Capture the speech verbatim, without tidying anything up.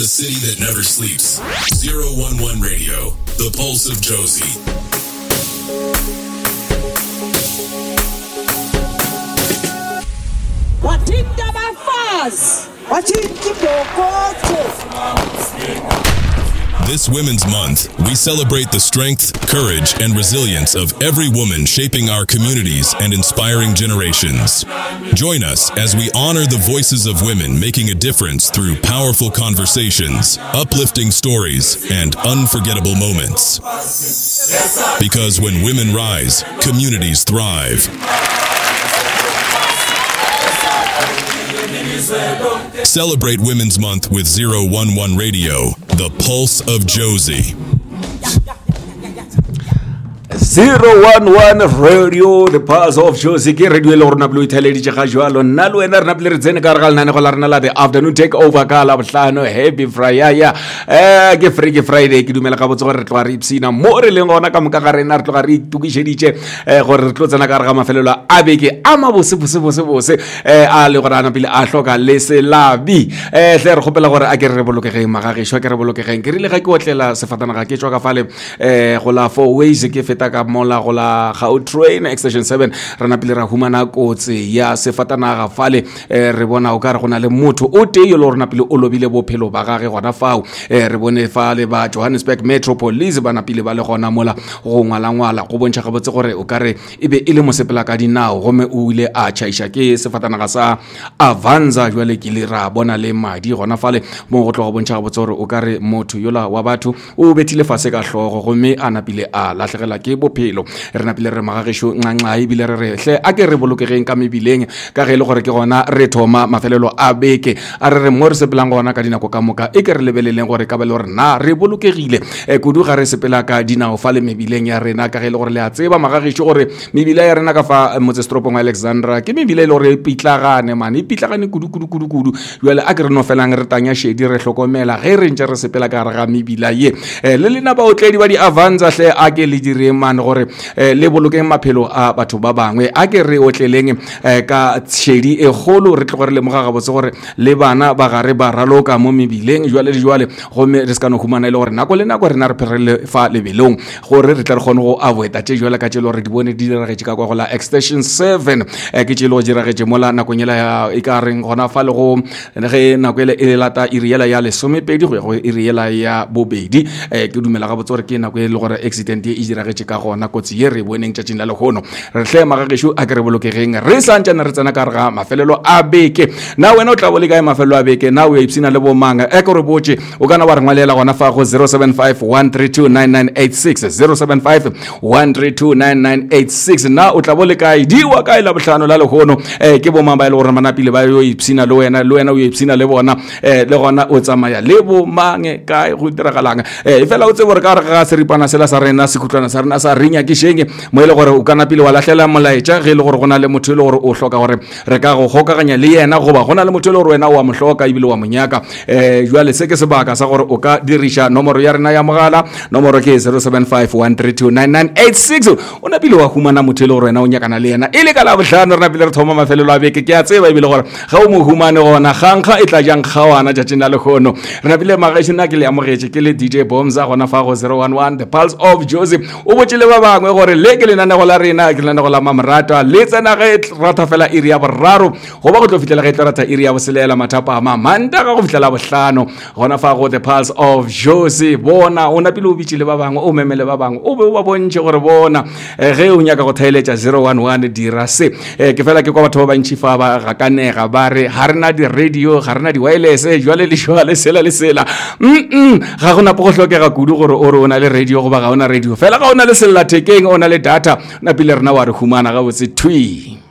The city that never sleeps. zero one one Radio, the pulse of Jozi. Wathinta bafazi, wathinta ibhokotho. This Women's Month, we celebrate the strength, courage, and resilience of every woman shaping our communities and inspiring generations. Join us as we honor the voices of women making a difference through powerful conversations, uplifting stories, and unforgettable moments. Because when women rise, communities thrive. Celebrate Women's Month with zero one one Radio, the pulse of Jozi. zero one one Radio, the pulse of Jozi. Ke radio le rona blue theledi tsa jwalo nna le wena rena ple re tsene ka re ga lena go la rena la the afternoon take over ka la bohlano. Happy Friday. Eh ke free ke Friday ke dumela ka botse gore re tloga re ipsina mo re leng gona ka moka ga rena re tloga re tukisheditse eh gore re tlo tsena ka re ga mafelelo a beke a mabose bose bose bose eh a le gore ana pele a hloka le se labi eh hle re gopela gore a ke re bolokege magagisho ke re bolokege ke rile ga ke otlela sefatana ga ke tswa ka fale eh go la four ways ke feta ka mola go la Gautrain extension seven rena pele ra humana kotsi ya sefatanaga fale eh, re bona o ka re gona le motho o te yo le rena pele o lobile bophelo ba gage gona fao eh, re bone fale ba Johannesburg Metropolis bana pele ba le gona mola go ngwala ngwala go bontšha ga botse gore o ka re ebe e le mosepela ka dinao gome o ile a chaisha ke sefatanaga sa Avanza jwale ke le ra bona le madi gona fale mo go tlo go bontšha ga botse gore o ka re motho yola wa batho o betile fase ka hlogo gome ana pele a latlhegela ke bophelo rena pele re magagisho nqanqa ibile re re hle a ke re bolokegeng ka mebileng ka ge le gore ke gona re thoma mafelelo a beke a re re mo re sepelang gona ka dinako ka moka e ke re lebeleleng gore ka bele gore na re bolokegile e kudu ga re sepela ka dinao fa le mebileng ya rena ka ge le gore le a tseba magagisho gore mebile ya rena ka fa motse stropong Alexandra ke mebile le gore pitlagane man e pitlagane kudu kudu kudu kudu jwale a ke re no felang re tanya shedi re hlokomela ge re ntse re sepela ka re ga mebila ye le lena ba otledi ba di Avanza hle a ke le dire man gore eh, le bolokeng maphelo a batho ba bangwe a ke re otleleng eh, ka tshedi e golo re tlogore le mogaga botse gore le bana ba gare ba raloka mo mebileng jwale jwale go me re ska no humana ile gore nako le nako rena re pherele fa lebelong gore re tla re gone go avoid a tshejwala ka tshelo re di bone di dira ge ka kwa go la extension seven eh, ke tshelo dira ge mola nako nyela ya e ka reng gona fa le go ge nako ile e lata iriela ya le somepedi go go iriela ya bobedi eh, ke dumela ga botse gore ke nako ile gore accident e dira ge ka gona kotsi ye re boneng tšatšing la legono re hle magagisho a ke re bolokegeng re santsana re tsena ka re ga mafelelo a beke na wena o tla bole kae mafelelo a beke na o ipsina le bo manga e ke re botse o kana wa re ngwalela gona fa go zero seven five one three two nine nine eight six zero seven five one three two nine nine eight six na o tla bole kae diwa kae la bohlano la legono eh ke bo mamba ile gore manapile ba yo ipsina le wena le wena o ipsina le bona eh le gona o tsamaya le bo mange kae go diragalang eh fela o tsebo re ka re ga seripana sela sa rena sekutlwana sa rena sa rinya ke shenge mo ile gore o kana pile wa lahlela molaetša ge le gore gona le motho le gore o hloka gore re ka go gokaganya le yena goba gona le motho le gore wena wa mohloka ibile wa monyaka eh jwale se ke sebaka sa gore o ka dirisha nomoro ya rena ya mogala nomoro ke zero seven five one three two nine nine eight six o na pile wa humana motho le gore wena o nyakana le yena ile ka la bohlano rena pile re thoma mafelelo a beke ke a tseba ibile gore ga o mo humane gona gankga e tla jang kgawana ja tsena le khono rena pile magashina ke le amogetse ke le D J Bomza gona fa go zero one one the pulse of Jozi o botsile ba bangwe gore le ke le nana go la rena ke lana go la mamrata le tsena ge rata fela area boraro go ba go tlo fitlela ge rata area boselela mathapa ma manta ga go fitlela bohlano gona fa go the pulse of Jozi bona ona pele o bitšile ba bangwe o memele ba bangwe o be o ba bontše gore bona ge o nyaka go thailetša zero one one dira se ke fela ke kwa batho ba bantši fa ba ga kanega ba re ga rena di radio ga rena di wireless jwale le jwale sela le sela mm ga gona po go hlokega kudu gore o re ona le radio go ba ga ona radio fela ga ona le sella thekeng ona le data na pile rena wa re humana ga botse thui